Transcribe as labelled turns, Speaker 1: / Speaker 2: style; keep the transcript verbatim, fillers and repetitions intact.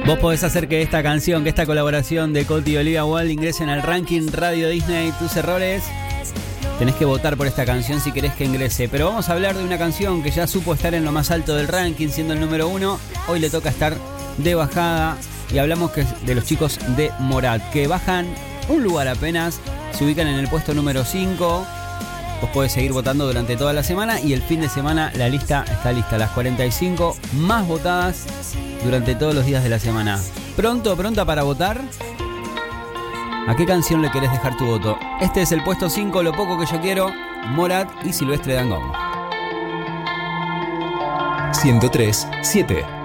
Speaker 1: Vos podés hacer que esta canción, que esta colaboración de Coti y Olivia Wilde ingresen al ranking Radio Disney Tus Errores. Tenés que votar por esta canción si querés que ingrese. Pero vamos a hablar de una canción que ya supo estar en lo más alto del ranking, siendo el número uno. Hoy le toca estar de bajada. Y hablamos que de los chicos de Morat, que bajan un lugar apenas. Se ubican en el puesto número cinco. Vos podés seguir votando durante toda la semana. Y el fin de semana la lista está lista. Las cuarenta y cinco más votadas durante todos los días de la semana. ¿Pronto, pronta para votar? ¿A qué canción le querés dejar tu voto? Este es el puesto cinco, Lo poco que yo quiero, Morat y Silvestre Dangond.
Speaker 2: ciento tres punto siete